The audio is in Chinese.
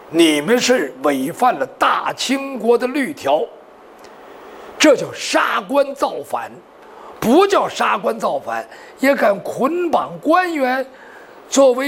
你们是违反了大清国的律条，这叫杀官造反。不叫杀官造反，也敢捆绑官员作为